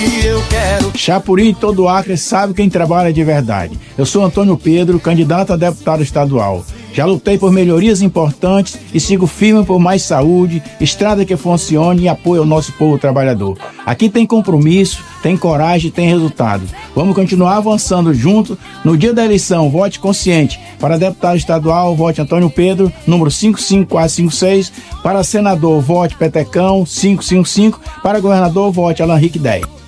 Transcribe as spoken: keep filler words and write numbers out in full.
Eu quero. Chapuri, todo Acre, sabe quem trabalha de verdade. Eu sou Antônio Pedro, candidato a deputado estadual. Já lutei por melhorias importantes e sigo firme por mais saúde, estrada que funcione e apoio ao nosso povo trabalhador. Aqui tem compromisso, tem coragem e tem resultado. Vamos continuar avançando junto. No dia da eleição, vote consciente. Para deputado estadual, vote Antônio Pedro, número cinco cinco quatro cinco seis. Para senador, vote Petecão, cinco cinco cinco. Para governador, vote Alan Rick dez.